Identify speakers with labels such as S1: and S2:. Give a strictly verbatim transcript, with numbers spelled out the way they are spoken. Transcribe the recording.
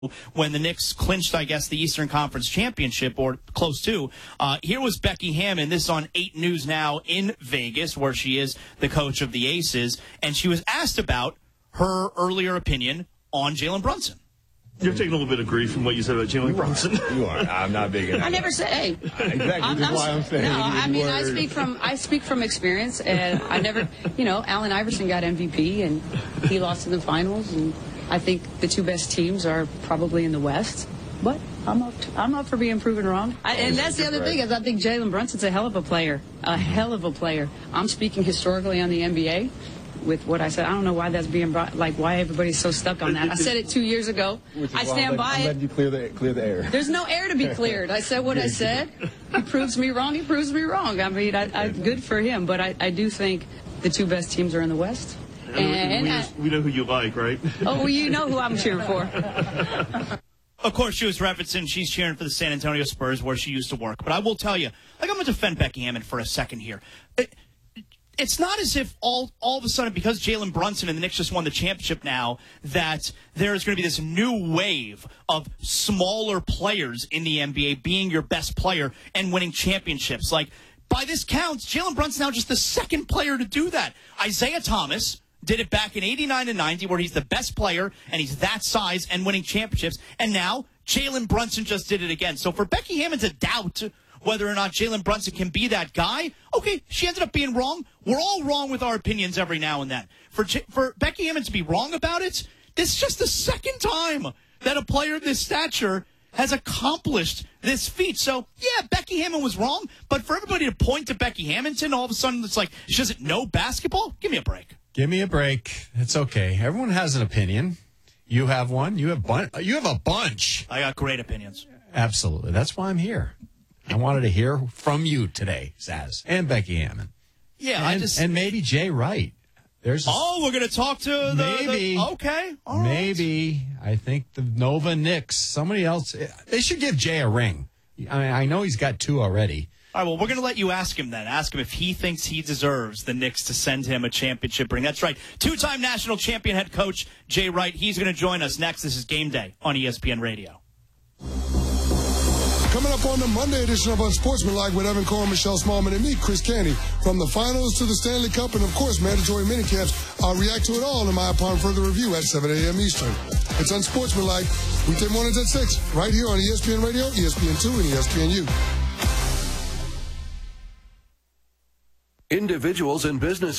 S1: when the Knicks clinched, I guess, the Eastern Conference Championship, or close to. Uh, here was Becky Hammon. This is on eight News Now in Vegas, where she is the coach of the Aces, and she was asked about her earlier opinion on Jalen Brunson.
S2: You're taking a little bit of grief from what you said about Jalen Brunson.
S3: You are. I'm not big enough.
S4: I never said, hey.
S3: Exactly.
S4: I'm,
S3: That's
S4: I'm,
S3: why I'm saying.
S4: No, I mean,
S3: word.
S4: I speak from I speak from experience, and I never, you know, Allen Iverson got M V P, and he lost in the finals, and I think the two best teams are probably in the West. But I'm up. To, I'm up for being proven wrong. I, and that's the other thing is I think Jalen Brunson's a hell of a player, a hell of a player. I'm speaking historically on the N B A. With what I said, I don't know why that's being brought, like why everybody's so stuck on that. I said it two years ago. I stand by
S3: I'm
S4: it.
S3: letting you clear the, clear the air.
S4: There's no air to be cleared. I said what I said. He proves me wrong. He proves me wrong. I mean, I, I, good for him. But I, I do think the two best teams are in the West.
S2: And,
S4: and
S2: we,
S4: I,
S2: we know who you like, right?
S4: Oh, well, you know who I'm cheering for.
S1: Of course, she was referencing she's cheering for the San Antonio Spurs, where she used to work. But I will tell you, like, I'm going to defend Becky Hammon for a second here. It, It's not as if all all of a sudden, because Jalen Brunson and the Knicks just won the championship now, that there is going to be this new wave of smaller players in the N B A being your best player and winning championships. Like, by this counts, Jalen Brunson now just the second player to do that. Isaiah Thomas did it back in eighty-nine and ninety, where he's the best player and he's that size and winning championships. And now Jalen Brunson just did it again. So for Becky Hammon to doubt whether or not Jalen Brunson can be that guy, okay, she ended up being wrong. We're all wrong with our opinions every now and then. For J- for Becky Hammon to be wrong about it, this is just the second time that a player of this stature has accomplished this feat. So, yeah, Becky Hammon was wrong, but for everybody to point to Becky Hamilton, all of a sudden it's like she doesn't know basketball? Give me a break.
S5: Give me a break. It's okay. Everyone has an opinion. You have one. You have bun- You have a bunch.
S1: I got great opinions.
S5: Absolutely. That's why I'm here. I wanted to hear from you today, Zaz, and Becky Hammon.
S1: Yeah,
S5: and,
S1: I just
S5: and maybe Jay Wright. There's
S1: oh, we're going to talk to the
S5: maybe
S1: the, okay, all right.
S5: Maybe I think the Nova Knicks. Somebody else. They should give Jay a ring. I mean, I know he's got two already.
S1: All right, well, we're going to let you ask him then. Ask him if he thinks he deserves the Knicks to send him a championship ring. That's right. Two-time national champion head coach Jay Wright. He's going to join us next. This is Game Day on E S P N Radio.
S6: Coming up on the Monday edition of Unsportsmanlike with Evan Cohen, Michelle Smallman, and me, Chris Canty. From the finals to the Stanley Cup and, of course, mandatory minicamps, I'll react to it all in my upon further review at seven a.m. Eastern. It's Unsportsmanlike, weekday mornings at six, right here on E S P N Radio, E S P N two, and E S P N U.
S7: Individuals and businesses